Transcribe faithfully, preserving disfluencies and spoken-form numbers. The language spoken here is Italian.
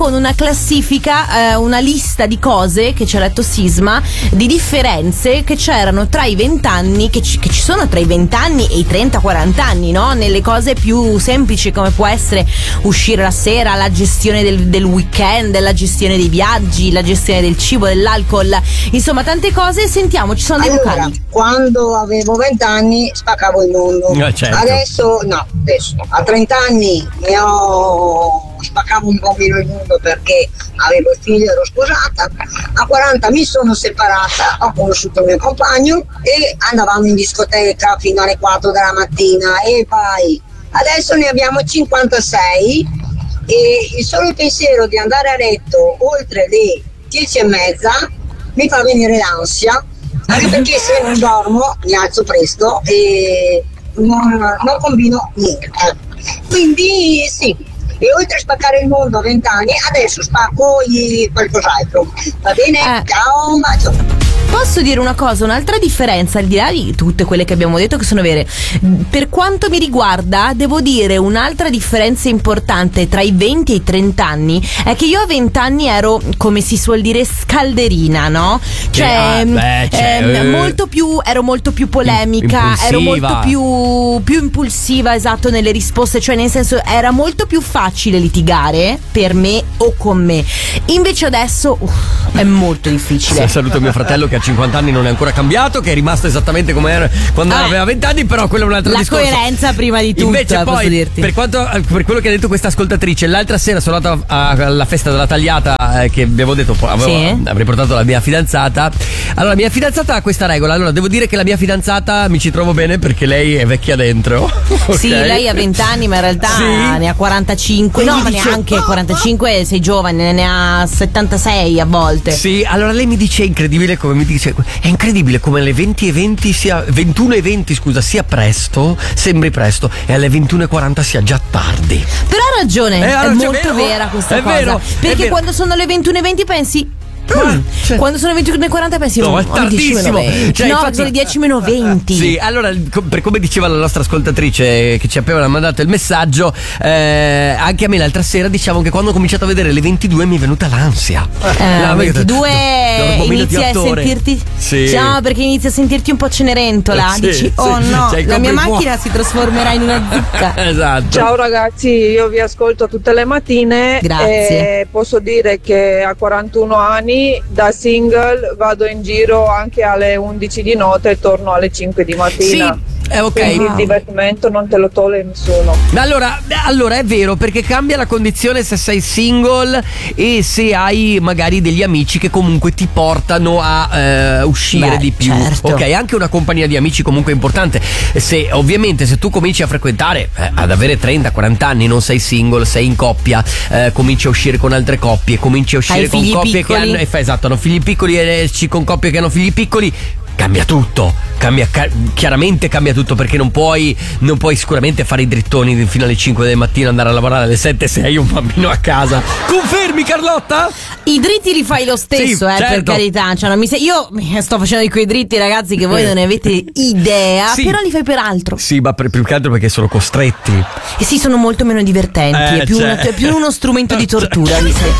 con una classifica, eh, una lista di cose che ci ha letto Sisma, di differenze che c'erano tra i vent'anni, che ci, che ci sono tra i vent'anni e i trenta quaranta anni, no? Nelle cose più semplici, come può essere uscire la sera, la gestione del, del weekend, la gestione dei viaggi, la gestione del cibo, dell'alcol, insomma tante cose. Sentiamo, ci sono dei allora, vocali. Quando avevo vent'anni spaccavo il mondo, eh, certo. adesso no, adesso no. A trenta anni ne ho spaccavo un po' meno il mondo perché avevo il figlio, ero sposata. A quaranta mi sono separata, ho conosciuto il mio compagno e andavamo in discoteca fino alle quattro della mattina e poi adesso ne abbiamo cinquantasei e il solo pensiero di andare a letto oltre le dieci e mezza mi fa venire l'ansia, anche perché se non dormo mi alzo presto e non, non combino niente. Quindi sì. E oltre a spaccare il mondo a vent'anni, adesso spacco gli qualcos'altro. Va bene? Eh. Ciao, un bacio. Posso dire una cosa, un'altra differenza, al di là di tutte quelle che abbiamo detto che sono vere, per quanto mi riguarda, devo dire un'altra differenza importante tra i venti e i trenta anni è che io a venti anni ero, come si suol dire, scalderina, no? Cioè, ah, beh, cioè ehm, eh, molto più, ero molto più polemica, impulsiva. ero molto più, più impulsiva, esatto, nelle risposte, cioè nel senso era molto più facile litigare per me o con me. Invece adesso uff, è molto difficile. Saluto mio fratello che a cinquanta anni non è ancora cambiato, che è rimasto esattamente come era quando ah, aveva venti anni, però quello è un altro la discorso. La coerenza prima di tutto. Invece poi, posso dirti. per quanto per quello che ha detto questa ascoltatrice, l'altra sera sono andato a- a- alla festa della tagliata eh, che avevo detto, avevo, sì. avrei portato la mia fidanzata. Allora, la mia fidanzata ha questa regola. Allora, devo dire che la mia fidanzata mi ci trovo bene perché lei è vecchia dentro. Okay? Sì, lei ha venti anni, ma in realtà sì. ne ha quarantacinque. No, ma neanche quarantacinque, sei giovane, ne ha settantasei a volte. Sì, allora lei mi dice: è incredibile come mi dice, è incredibile come alle venti e venti sia ventuno e venti, scusa, sia presto, sembri presto, e alle ventuno e quaranta sia già tardi. Però ha ragione, eh, è allora, molto vero, vera questa è cosa. vero, perché è vero. quando sono le ventuno e venti pensi Ma, cioè, quando sono le ventuno e quaranta pensi no, oh, è tardissimo. Cioè, no, infatti, sono le dieci meno venti. Sì, allora, per come diceva la nostra ascoltatrice che ci ha appena mandato il messaggio, eh, anche a me l'altra sera, diciamo che quando ho cominciato a vedere le ventidue mi è venuta l'ansia. Eh, no, ventidue do, do inizia a sentirti sì. No, perché inizia a sentirti un po' cenerentola. Sì, dici oh sì. no, cioè, la mia macchina fuoco. si trasformerà in una zucca. Esatto. Ciao ragazzi, io vi ascolto tutte le mattine. Grazie. E posso dire che a quarantuno anni da single vado in giro anche alle undici di notte e torno alle cinque di mattina. Sì. Eh, ok. Quindi il divertimento non te lo toglie nessuno. Allora, allora è vero, perché cambia la condizione se sei single e se hai magari degli amici che comunque ti portano a eh, uscire Beh, di più. certo. Ok, anche una compagnia di amici comunque è importante. Se ovviamente se tu cominci a frequentare eh, ad avere trenta quaranta anni, non sei single, sei in coppia, eh, cominci a uscire con altre coppie, cominci a uscire Hai con figli coppie piccoli. che hanno eh, esatto, hanno figli piccoli e esci con coppie che hanno figli piccoli. Cambia tutto, cambia, ca- chiaramente cambia tutto, perché non puoi, non puoi sicuramente fare i drittoni fino alle cinque del mattino, andare a lavorare alle sette se hai un bambino a casa. Confermi, Carlotta? I dritti li fai lo stesso, Sì, eh, certo. per carità. Cioè, non mi se- io mi sto facendo di quei dritti, ragazzi, che voi non ne avete idea, Sì. però li fai per altro. Sì, ma per, più che altro perché sono costretti. E sì, sono molto meno divertenti. Eh, è, più cioè. una- è più uno strumento di tortura, mi sa.